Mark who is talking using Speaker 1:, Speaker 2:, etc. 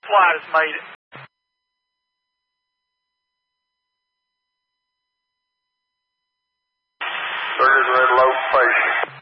Speaker 1: Flight has made it.
Speaker 2: Burgers Red Low Station.